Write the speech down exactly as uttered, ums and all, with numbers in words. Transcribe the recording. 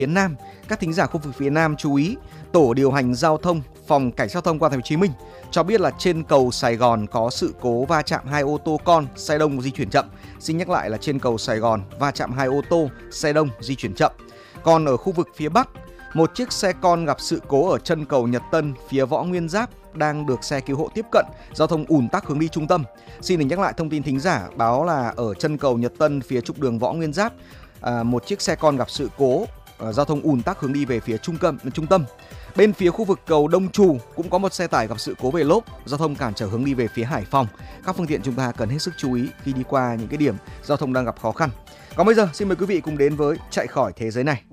phía Nam, các thính giả khu vực phía Nam chú ý, tổ điều hành giao thông phòng cảnh sát giao thông quận Thành phố Hồ Chí Minh cho biết là trên cầu Sài Gòn có sự cố va chạm hai ô tô con xe đông di chuyển chậm. Xin nhắc lại là trên cầu Sài Gòn va chạm hai ô tô xe đông di chuyển chậm. Còn ở khu vực phía Bắc, một chiếc xe con gặp sự cố ở chân cầu Nhật Tân phía Võ Nguyên Giáp đang được xe cứu hộ tiếp cận, giao thông ùn tắc hướng đi trung tâm. Xin được nhắc lại thông tin thính giả báo là ở chân cầu Nhật Tân phía trục đường Võ Nguyên Giáp, à, một chiếc xe con gặp sự cố, à, giao thông ùn tắc hướng đi về phía trung tâm. Trung tâm. Bên phía khu vực cầu Đông Trù cũng có một xe tải gặp sự cố về lốp, giao thông cản trở hướng đi về phía Hải Phòng. Các phương tiện chúng ta cần hết sức chú ý khi đi qua những cái điểm giao thông đang gặp khó khăn. Còn bây giờ xin mời quý vị cùng đến với Chạy khỏi thế giới này.